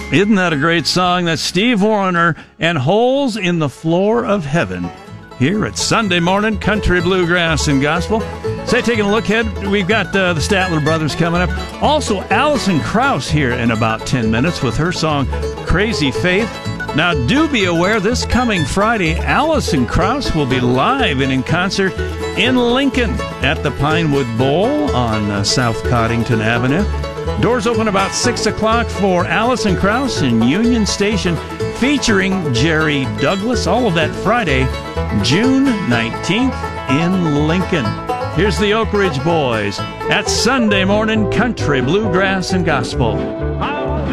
Isn't that a great song? That's Steve Wariner and Holes in the Floor of Heaven here at Sunday Morning Country, Bluegrass, and Gospel. Say, taking a look ahead, we've got the Statler Brothers coming up. Also, Alison Krauss here in about 10 minutes with her song Crazy Faith. Now, do be aware, this coming Friday, Alison Krauss will be live and in concert in Lincoln at the Pinewood Bowl on South Coddington Avenue. Doors open about 6 o'clock for Alison Krauss in Union Station, featuring Jerry Douglas. All of that Friday, June 19th in Lincoln. Here's the Oak Ridge Boys at Sunday Morning Country, Bluegrass, and Gospel.